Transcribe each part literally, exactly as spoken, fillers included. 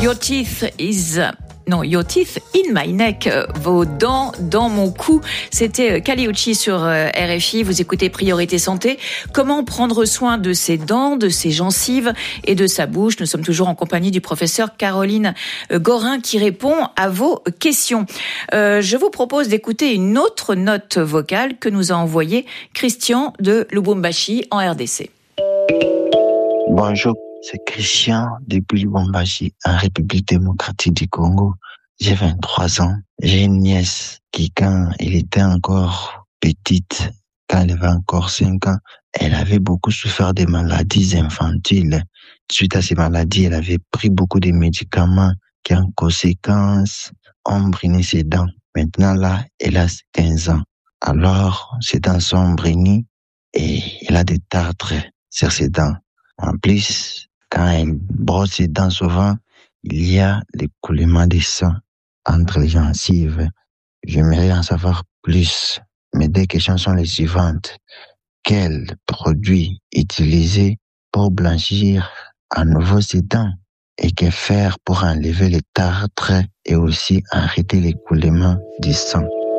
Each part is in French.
Your teeth is... Non, Your Teeth in My Neck, vos dents dans mon cou. C'était Kali Uchis sur R F I. Vous écoutez Priorité Santé. Comment prendre soin de ses dents, de ses gencives et de sa bouche? Nous sommes toujours en compagnie du professeur Caroline Gorin qui répond à vos questions. Euh, je vous propose d'écouter une autre note vocale que nous a envoyée Christian de Lubumbashi en R D C. Bonjour. C'est Christian depuis Lubumbashi, en République démocratique du Congo. J'ai vingt-trois ans. J'ai une nièce qui, quand elle était encore petite, quand elle avait encore cinq ans, elle avait beaucoup souffert des maladies infantiles. Suite à ces maladies, elle avait pris beaucoup de médicaments qui, en conséquence, ont bruni ses dents. Maintenant, là, elle a quinze ans. Alors, ses dents sont brunies et elle a des tartres sur ses dents. En plus, quand elle brosse ses dents souvent, il y a l'écoulement de sang entre les gencives. J'aimerais en savoir plus. Mes deux questions sont les suivantes. Quel produit utiliser pour blanchir à nouveau ses dents? Et que faire pour enlever les tartres et aussi arrêter l'écoulement du sang?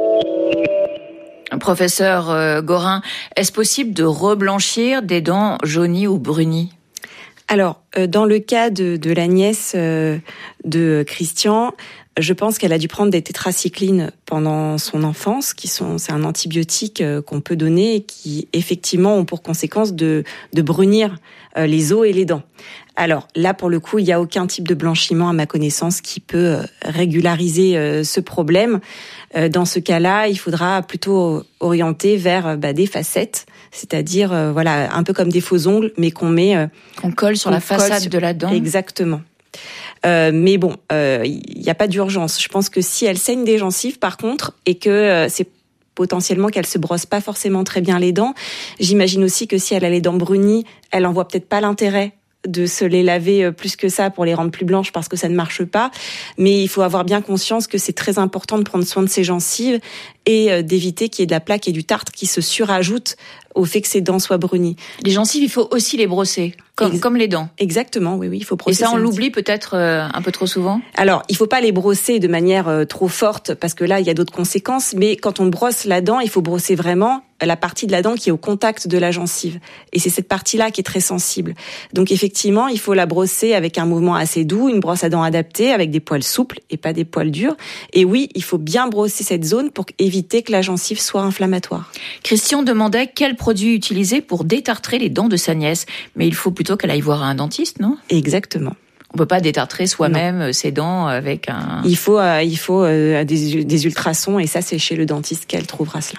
Professeur euh, Gorin, est-ce possible de reblanchir des dents jaunies ou brunies? Alors, euh, dans le cas de, de la nièce euh, de Christian, je pense qu'elle a dû prendre des tétracyclines pendant son enfance, qui sont, c'est un antibiotique euh, qu'on peut donner et qui, effectivement, ont pour conséquence de, de brunir euh, les os et les dents. Alors, là, pour le coup, il n'y a aucun type de blanchiment, à ma connaissance, qui peut euh, régulariser euh, ce problème. Euh, dans ce cas-là, il faudra plutôt orienter vers bah, des facettes, c'est-à-dire euh, voilà, un peu comme des faux ongles, mais qu'on met... Euh, qu'on colle sur qu'on la façade sur... de la dent. Exactement. Euh, mais bon, il euh, n'y a pas d'urgence. Je pense que si elle saigne des gencives, par contre, et que euh, c'est potentiellement qu'elle se brosse pas forcément très bien les dents, j'imagine aussi que si elle a les dents brunies, elle en voit peut-être pas l'intérêt de se les laver plus que ça pour les rendre plus blanches parce que ça ne marche pas. Mais il faut avoir bien conscience que c'est très important de prendre soin de ses gencives et d'éviter qu'il y ait de la plaque et du tartre qui se surajoutent au fait que ses dents soient brunies. Les gencives, il faut aussi les brosser, comme, Ex- comme les dents. Exactement, oui, oui, il faut brosser. Et ça, on l'oublie peut-être euh, un peu trop souvent? Alors, il faut pas les brosser de manière euh, trop forte, parce que là, il y a d'autres conséquences, mais quand on brosse la dent, il faut brosser vraiment la partie de la dent qui est au contact de la gencive. Et c'est cette partie-là qui est très sensible. Donc, effectivement, il faut la brosser avec un mouvement assez doux, une brosse à dents adaptée, avec des poils souples et pas des poils durs. Et oui, il faut bien brosser cette zone pour éviter que la gencive soit inflammatoire. Christian demandait quel produit utiliser pour détartrer les dents de sa nièce. Mais il faut plutôt qu'elle aille voir un dentiste, non? Exactement. On peut pas détartrer soi-même non. ses dents avec un... Il faut, euh, il faut euh, des, des ultrasons, et ça, c'est chez le dentiste qu'elle trouvera cela.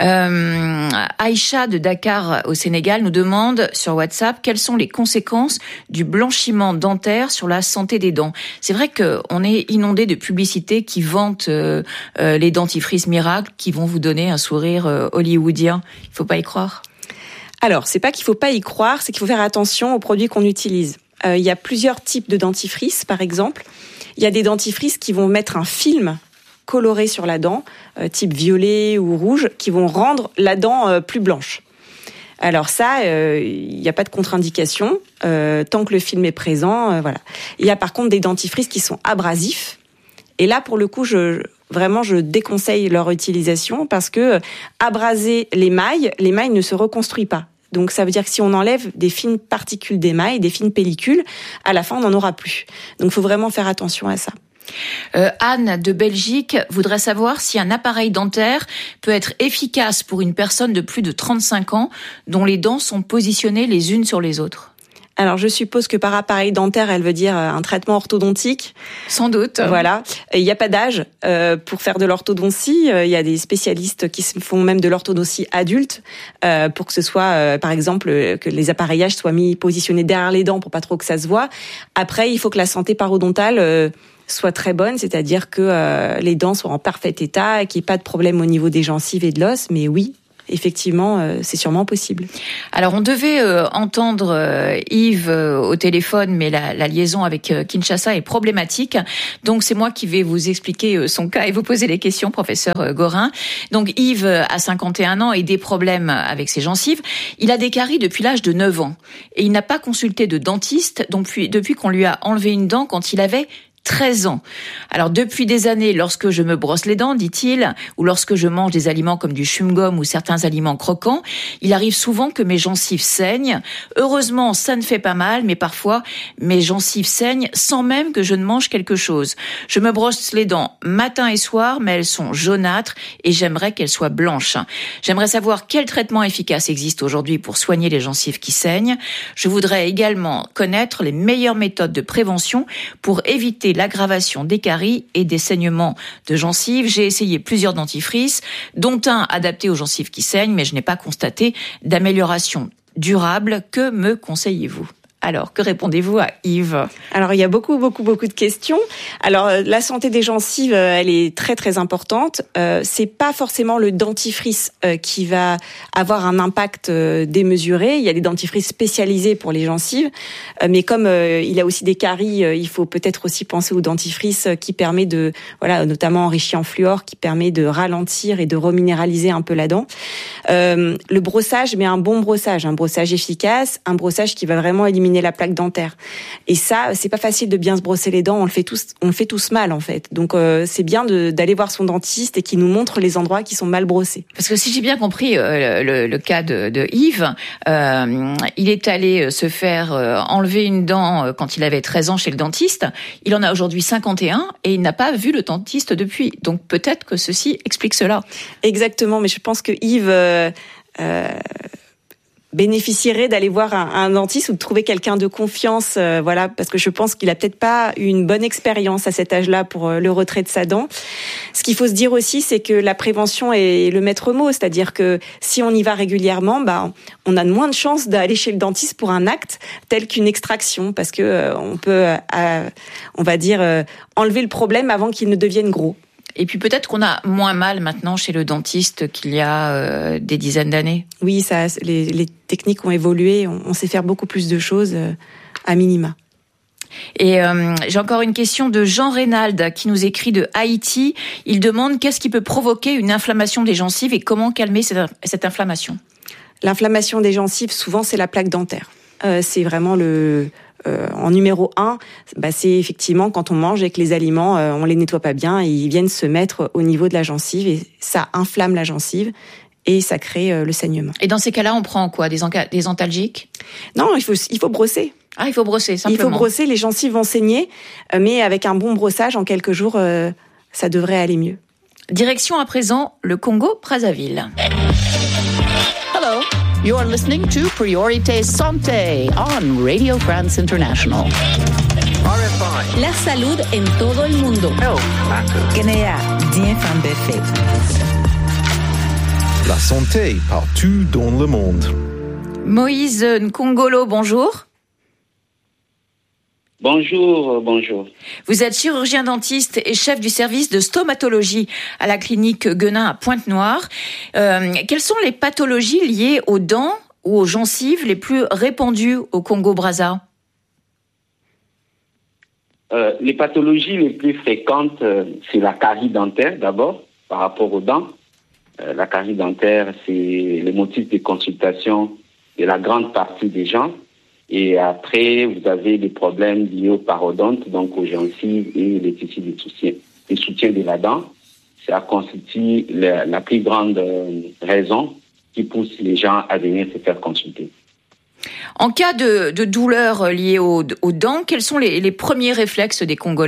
Euh, Aïcha de Dakar au Sénégal nous demande sur WhatsApp quelles sont les conséquences du blanchiment dentaire sur la santé des dents. C'est vrai qu'on est inondé de publicités qui vantent euh, euh, les dentifrices miracles qui vont vous donner un sourire euh, hollywoodien. Il faut pas y croire. Alors, c'est pas qu'il faut pas y croire, c'est qu'il faut faire attention aux produits qu'on utilise. Euh, il y a plusieurs types de dentifrices, par exemple. Il y a des dentifrices qui vont mettre un film coloré sur la dent, euh, type violet ou rouge, qui vont rendre la dent euh, plus blanche. Alors ça, il euh, n'y a pas de contre-indication, euh, tant que le film est présent, euh, voilà. Il y a par contre des dentifrices qui sont abrasifs, et là, pour le coup, je... Vraiment, je déconseille leur utilisation parce que abraser l'émail, l'émail ne se reconstruit pas. Donc, ça veut dire que si on enlève des fines particules d'émail, des fines pellicules, à la fin, on n'en aura plus. Donc, il faut vraiment faire attention à ça. Euh, Anne de Belgique voudrait savoir si un appareil dentaire peut être efficace pour une personne de plus de trente-cinq ans dont les dents sont positionnées les unes sur les autres. Alors, je suppose que par appareil dentaire, elle veut dire un traitement orthodontique. Sans doute. Voilà. Il n'y a pas d'âge euh, pour faire de l'orthodontie. Il y a des spécialistes qui font même de l'orthodontie adulte euh, pour que ce soit, euh, par exemple, que les appareillages soient mis, positionnés derrière les dents pour pas trop que ça se voit. Après, il faut que la santé parodontale euh, soit très bonne, c'est-à-dire que euh, les dents soient en parfait état, qu'il n'y ait pas de problème au niveau des gencives et de l'os. Mais oui, effectivement, euh, c'est sûrement possible. Alors, on devait euh, entendre euh, Yves euh, au téléphone, mais la, la liaison avec euh, Kinshasa est problématique. Donc, c'est moi qui vais vous expliquer euh, son cas et vous poser les questions, professeur euh, Gorin. Donc, Yves euh, a cinquante et un ans et des problèmes avec ses gencives. Il a des caries depuis l'âge de neuf ans. Et il n'a pas consulté de dentiste depuis, depuis qu'on lui a enlevé une dent quand il avait treize ans. Alors depuis des années, lorsque je me brosse les dents, dit-il, ou lorsque je mange des aliments comme du chewing-gum ou certains aliments croquants, il arrive souvent que mes gencives saignent. Heureusement, ça ne fait pas mal, mais parfois mes gencives saignent sans même que je ne mange quelque chose. Je me brosse les dents matin et soir, mais elles sont jaunâtres et j'aimerais qu'elles soient blanches. J'aimerais savoir quel traitement efficace existe aujourd'hui pour soigner les gencives qui saignent. Je voudrais également connaître les meilleures méthodes de prévention pour éviter l'aggravation des caries et des saignements de gencives. J'ai essayé plusieurs dentifrices, dont un adapté aux gencives qui saignent, mais je n'ai pas constaté d'amélioration durable. Que me conseillez-vous ? Alors, que répondez-vous à Yves ? Alors, il y a beaucoup, beaucoup, beaucoup de questions. Alors, la santé des gencives, elle est très, très importante. Euh, c'est pas forcément le dentifrice euh, qui va avoir un impact euh, démesuré. Il y a des dentifrices spécialisés pour les gencives. Euh, mais comme euh, il y a aussi des caries, euh, il faut peut-être aussi penser au dentifrice euh, qui permet de, voilà, notamment enrichi en fluor, qui permet de ralentir et de reminéraliser un peu la dent. Euh, le brossage, mais un bon brossage, un brossage efficace, un brossage qui va vraiment éliminer la plaque dentaire. Et ça, c'est pas facile de bien se brosser les dents. On le fait tous, on le fait tous mal en fait. Donc euh, c'est bien de, d'aller voir son dentiste et qu'il nous montre les endroits qui sont mal brossés. Parce que si j'ai bien compris euh, le, le cas de, de Yves, euh, il est allé se faire euh, enlever une dent euh, quand il avait treize ans chez le dentiste. Il en a aujourd'hui cinquante et un et il n'a pas vu le dentiste depuis. Donc peut-être que ceci explique cela. Exactement, mais je pense que Yves euh, euh, bénéficierait d'aller voir un, un dentiste ou de trouver quelqu'un de confiance, euh, voilà, parce que je pense qu'il a peut-être pas eu une bonne expérience à cet âge-là pour euh, le retrait de sa dent. Ce qu'il faut se dire aussi, c'est que la prévention est le maître mot, c'est-à-dire que si on y va régulièrement, bah, on a de moins de chances d'aller chez le dentiste pour un acte tel qu'une extraction, parce que euh, on peut, euh, on va dire, euh, enlever le problème avant qu'il ne devienne gros. Et puis peut-être qu'on a moins mal maintenant chez le dentiste qu'il y a euh, des dizaines d'années. Oui, ça, les, les techniques ont évolué, on, on sait faire beaucoup plus de choses euh, à minima. Et euh, j'ai encore une question de Jean Reynald qui nous écrit de Haïti. Il demande qu'est-ce qui peut provoquer une inflammation des gencives et comment calmer cette, cette inflammation. L'inflammation des gencives, souvent, c'est la plaque dentaire. Euh, c'est vraiment le... Euh, en numéro un, bah, c'est effectivement quand on mange et que les aliments, euh, on les nettoie pas bien et ils viennent se mettre au niveau de la gencive et ça inflamme la gencive et ça crée euh, le saignement. Et dans ces cas-là, on prend quoi ? Des, enca- des antalgiques ? Non, il faut, il faut brosser. Ah, il faut brosser, simplement. Il faut brosser, les gencives vont saigner, euh, mais avec un bon brossage, en quelques jours, euh, ça devrait aller mieux. Direction à présent le Congo-Brazzaville. Hello. You're listening to Priorité Santé on Radio France International. R F I. La salud en todo el mundo. Health matters. Guinea, dix F M B. La santé partout dans le monde. Moïse Nkongolo, bonjour. Bonjour, bonjour. Vous êtes chirurgien dentiste et chef du service de stomatologie à la clinique Guenin à Pointe-Noire. Euh, quelles sont les pathologies liées aux dents ou aux gencives les plus répandues au Congo-Brazza ? euh, Les pathologies les plus fréquentes, euh, c'est la carie dentaire d'abord, par rapport aux dents. Euh, la carie dentaire, c'est le motif de consultation de la grande partie des gens. Et après, vous avez des problèmes liés aux parodontes, donc aux gencives et les tissus de soutien, de soutien de la dent. Ça constitue la, la plus grande euh, raison qui pousse les gens à venir se faire consulter. En cas de, de douleur liée aux, aux dents, quels sont les, les premiers réflexes des Congolais ?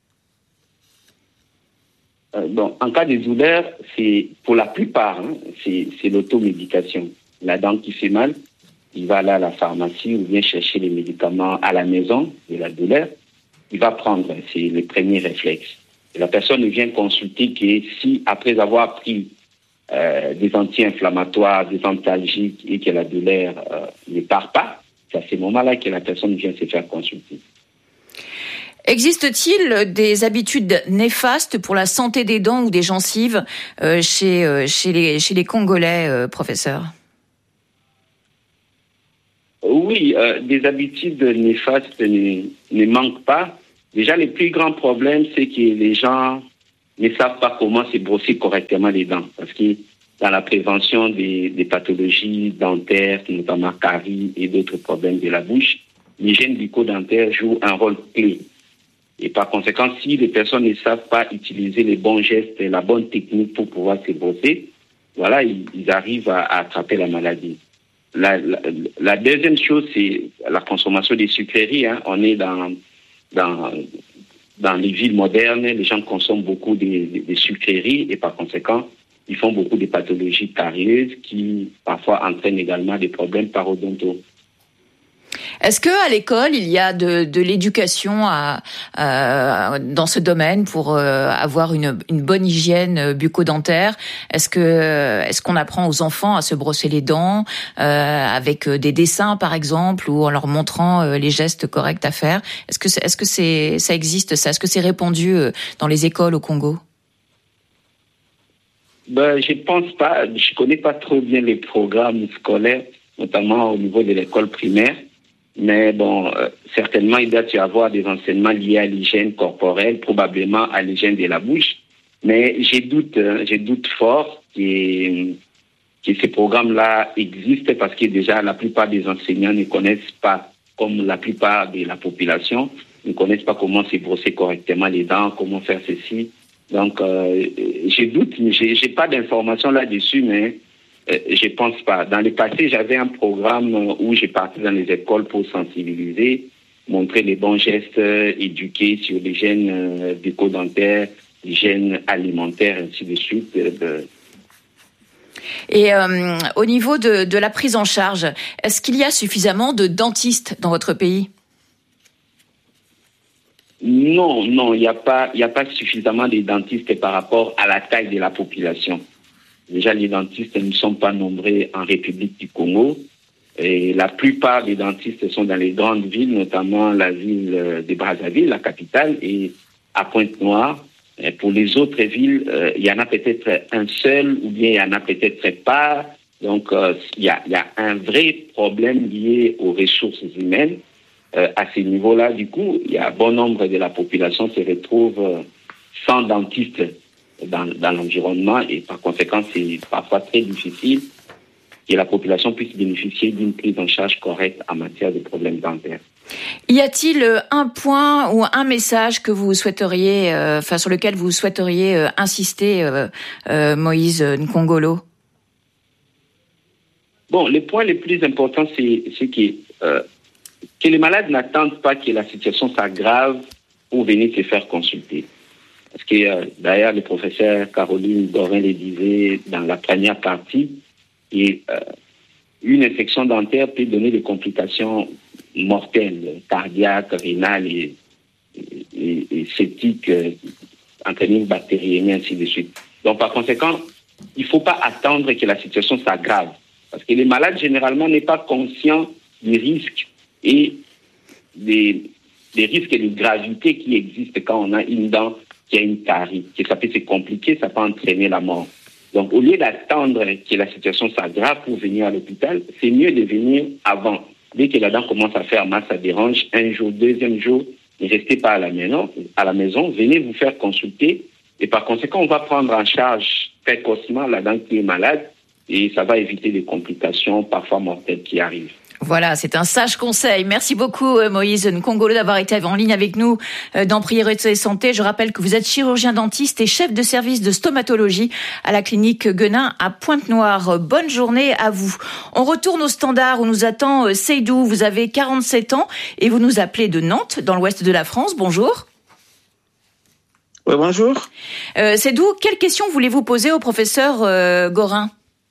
euh, bon, En cas de douleur, c'est pour la plupart, hein, c'est, c'est l'automédication. La dent qui fait mal, il va aller à la pharmacie ou vient chercher les médicaments à la maison de la douleur. Il va prendre, c'est le premier réflexe. Et la personne vient consulter que si, après avoir pris euh, des anti-inflammatoires, des antalgiques et que la douleur euh, ne part pas, c'est à ce moment-là que la personne vient se faire consulter. Existe-t-il des habitudes néfastes pour la santé des dents ou des gencives euh, chez, euh, chez, les, chez les Congolais, euh, professeur ? Oui, euh, des habitudes néfastes ne, ne manquent pas. Déjà, le plus grand problème, c'est que les gens ne savent pas comment se brosser correctement les dents. Parce que dans la prévention des, des pathologies dentaires, notamment caries et d'autres problèmes de la bouche, l'hygiène bucco-dentaire joue un rôle clé. Et par conséquent, si les personnes ne savent pas utiliser les bons gestes et la bonne technique pour pouvoir se brosser, voilà, ils, ils arrivent à, à attraper la maladie. La, la, la deuxième chose, c'est la consommation des sucreries. Hein. On est dans, dans, dans les villes modernes, les gens consomment beaucoup des de sucreries et par conséquent, ils font beaucoup de pathologies carieuses qui parfois entraînent également des problèmes parodontaux. Est-ce qu'à l'école, il y a de, de l'éducation à, à, dans ce domaine pour euh, avoir une, une bonne hygiène bucco-dentaire ? Est-ce que est-ce qu'on apprend aux enfants à se brosser les dents euh, avec des dessins, par exemple, ou en leur montrant euh, les gestes corrects à faire ? Est-ce que, est-ce que c'est, ça existe, ça ? Est-ce que c'est répandu dans les écoles au Congo ? Ben, je pense pas. Je connais pas trop bien les programmes scolaires, notamment au niveau de l'école primaire. Mais bon, euh, certainement, il doit y avoir des enseignements liés à l'hygiène corporelle, probablement à l'hygiène de la bouche. Mais j'ai doute, euh, j'ai doute fort que, que ces programmes-là existent parce que déjà, la plupart des enseignants ne connaissent pas, comme la plupart de la population, ne connaissent pas comment se brosser correctement les dents, comment faire ceci. Donc, euh, j'ai doute, j'ai, j'ai pas d'informations là-dessus, mais Euh, je pense pas. Dans le passé, j'avais un programme où j'ai parti dans les écoles pour sensibiliser, montrer les bons gestes, euh, éduquer sur l'hygiène euh, bucco-dentaire, l'hygiène alimentaire, ainsi de suite. Euh, Et euh, au niveau de, de la prise en charge, est-ce qu'il y a suffisamment de dentistes dans votre pays ? Non, non, il n'y a pas, il n'y a pas suffisamment de dentistes par rapport à la taille de la population. Déjà, les dentistes ne sont pas nombreux en République du Congo. Et la plupart des dentistes sont dans les grandes villes, notamment la ville de Brazzaville, la capitale, et à Pointe-Noire. Et pour les autres villes, euh, il y en a peut-être un seul, ou bien il y en a peut-être pas. Donc, euh, il y a, il y a un vrai problème lié aux ressources humaines. Euh, à ce niveau-là, du coup, il y a un bon nombre de la population qui se retrouve euh, sans dentiste dans, dans l'environnement et par conséquent, c'est parfois très difficile que la population puisse bénéficier d'une prise en charge correcte en matière de problèmes dentaires. Y a-t-il un point ou un message que vous souhaiteriez, euh, enfin sur lequel vous souhaiteriez euh, insister, euh, euh, Moïse Nkongolo ? Bon, le point le plus important, c'est, c'est que, euh, que les malades n'attendent pas que la situation s'aggrave pour venir se faire consulter. Parce que, euh, d'ailleurs, le professeur Caroline Dorin le disait dans la première partie, et, euh, une infection dentaire peut donner des complications mortelles, cardiaques, rénales et, et, et septiques, euh, entraîner une bactériémie, ainsi de suite. Donc, par conséquent, il ne faut pas attendre que la situation s'aggrave. Parce que les malades, généralement, n'est pas conscients des risques et des, des risques et de gravité qui existent quand on a une dent qui a une carie, que ça peut se compliquer, ça peut entraîner la mort. Donc, au lieu d'attendre que la situation s'aggrave pour venir à l'hôpital, c'est mieux de venir avant. Dès que la dent commence à faire mal, ça dérange, un jour, deuxième jour, ne restez pas à la maison, à la maison, venez vous faire consulter. Et par conséquent, on va prendre en charge précocement la dent qui est malade et ça va éviter des complications parfois mortelles qui arrivent. Voilà, c'est un sage conseil. Merci beaucoup Moïse Nkongolo d'avoir été en ligne avec nous dans Priorité Santé. Je rappelle que vous êtes chirurgien dentiste et chef de service de stomatologie à la clinique Guenin à Pointe-Noire. Bonne journée à vous. On retourne au standard où nous attend Seydou. Vous avez quarante-sept ans et vous nous appelez de Nantes, dans l'ouest de la France. Bonjour. Oui, bonjour. Euh, Seydou, quelle question voulez-vous poser au professeur euh, Gorin ?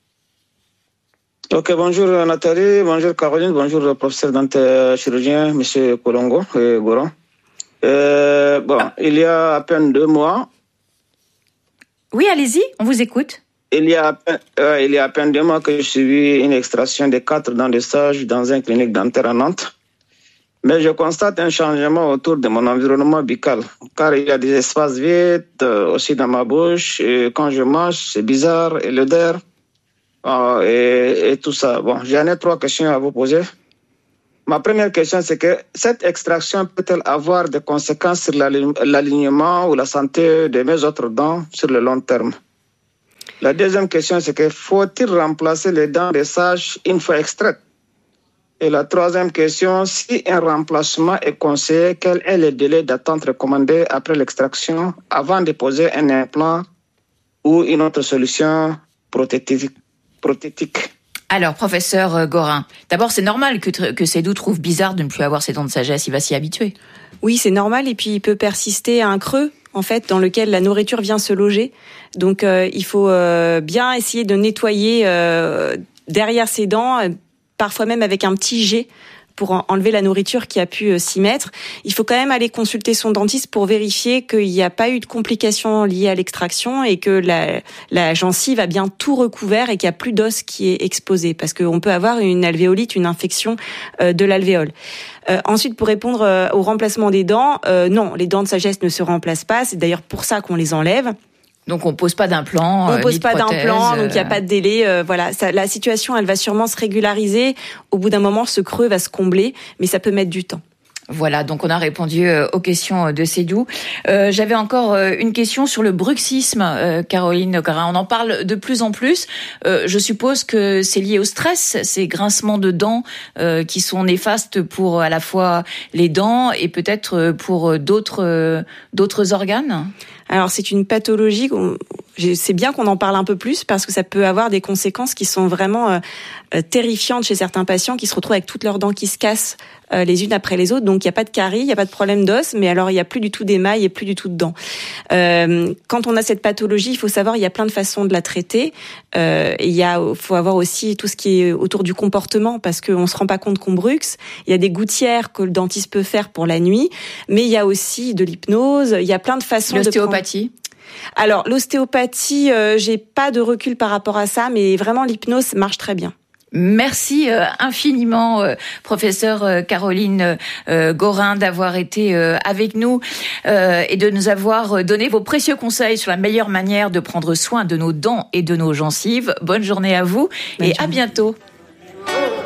Ok, bonjour Nathalie, bonjour Caroline, bonjour le professeur dentaire chirurgien, monsieur Kolongo et Goran. Euh, bon, ah. Il y a à peine deux mois. Oui, allez-y, on vous écoute. Il y a à peine, euh, il y a à peine deux mois que je suivi une extraction de quatre dents de sage dans une clinique dentaire à Nantes. Mais je constate un changement autour de mon environnement buccal, car il y a des espaces vides euh, aussi dans ma bouche. Et quand je mange, c'est bizarre et l'odeur. Oh, et, et tout ça. Bon, j'en ai trois questions à vous poser. Ma première question, c'est que cette extraction peut-elle avoir des conséquences sur l'alignement ou la santé de mes autres dents sur le long terme? La deuxième question, c'est que faut-il remplacer les dents des sages une fois extraites? Et la troisième question, si un remplacement est conseillé, quel est le délai d'attente recommandé après l'extraction avant de poser un implant ou une autre solution prothétique, prothétique? Alors, professeur Gorin, d'abord, c'est normal que, que Seydou trouve bizarre de ne plus avoir ses dents de sagesse. Il va s'y habituer. Oui, c'est normal. Et puis, il peut persister à un creux, en fait, dans lequel la nourriture vient se loger. Donc, euh, il faut euh, bien essayer de nettoyer euh, derrière ses dents, euh, parfois même avec un petit jet pour enlever la nourriture qui a pu s'y mettre. Il faut quand même aller consulter son dentiste pour vérifier qu'il n'y a pas eu de complications liées à l'extraction et que la, la gencive a bien tout recouvert et qu'il n'y a plus d'os qui est exposé, parce qu'on peut avoir une alvéolite, une infection de l'alvéole. Euh, ensuite, pour répondre euh, au remplacement des dents, euh, non, les dents de sagesse ne se remplacent pas. C'est d'ailleurs pour ça qu'on les enlève. Donc on pose pas d'implant, on euh, pose ni de pas prothèse, d'implant, donc il y a euh... pas de délai. Euh, voilà, ça, la situation, elle va sûrement se régulariser. Au bout d'un moment, ce creux va se combler, mais ça peut mettre du temps. Voilà, donc on a répondu aux questions de Seydou. Euh, j'avais encore une question sur le bruxisme, euh, Caroline Gorin. On en parle de plus en plus. Euh, je suppose que c'est lié au stress, ces grincements de dents euh, qui sont néfastes pour à la fois les dents et peut-être pour d'autres euh, d'autres organes. Alors c'est une pathologie, c'est bien qu'on en parle un peu plus parce que ça peut avoir des conséquences qui sont vraiment euh, terrifiantes chez certains patients qui se retrouvent avec toutes leurs dents qui se cassent euh, les unes après les autres. Donc il n'y a pas de carie, il n'y a pas de problème d'os, mais alors il n'y a plus du tout d'émail et plus du tout de dents. Euh, quand on a cette pathologie, il faut savoir il y a plein de façons de la traiter. Euh, il y a, faut avoir aussi tout ce qui est autour du comportement parce qu'on se rend pas compte qu'on bruxe. Il y a des gouttières que le dentiste peut faire pour la nuit, mais il y a aussi de l'hypnose. Il y a plein de façons. L'ostéopathie. Alors l'ostéopathie, euh, j'ai pas de recul par rapport à ça, mais vraiment l'hypnose marche très bien. Merci euh, infiniment, euh, professeur euh, Caroline euh, Gorin, d'avoir été euh, avec nous euh, et de nous avoir donné vos précieux conseils sur la meilleure manière de prendre soin de nos dents et de nos gencives. Bonne journée à vous. Bonne et journée. À bientôt.